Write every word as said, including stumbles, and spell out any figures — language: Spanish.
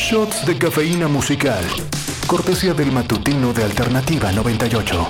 Shots de cafeína musical. Cortesía del matutino de Alternativa noventa y ocho.